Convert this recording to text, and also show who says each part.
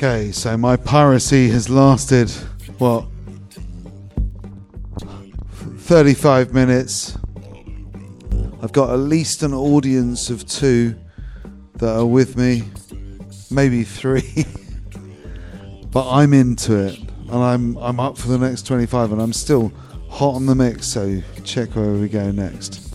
Speaker 1: Okay, so my piracy has lasted, what, 35 minutes. I've got at least an audience of 2 that are with me, maybe 3. But I'm into it, and I'm up for the next 25, and I'm still hot on the mix, so check where we go next.